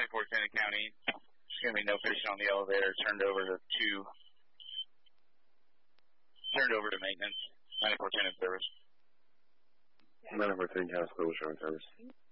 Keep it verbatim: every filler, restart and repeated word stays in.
ninety-four Tennant County. There's going to be no fishing on the elevator. Turned over to two. Turned over to maintenance. ninety-four Tennant service. ninety-four Tennant County School Showing service.